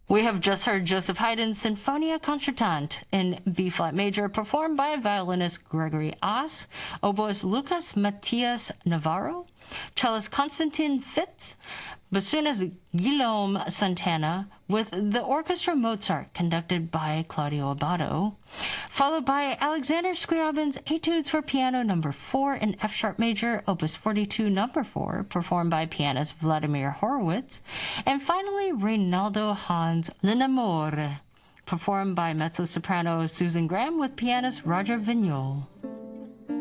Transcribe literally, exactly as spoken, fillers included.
We have just heard Joseph Haydn's Sinfonia Concertante in B-flat major, performed by violinist Gregory Aas, oboist Lucas Matias Navarro, cellist Konstantin Fitz, bassoonist Guillaume Santana, with the Orchestra Mozart conducted by Claudio Abbado, followed by Alexander Scriabin's Etudes for Piano number four in F-sharp major, opus forty-two number four, performed by pianist Vladimir Horowitz, and finally Reynaldo Hahn's L'Amore, performed by mezzo-soprano Susan Graham with pianist Roger Vignol.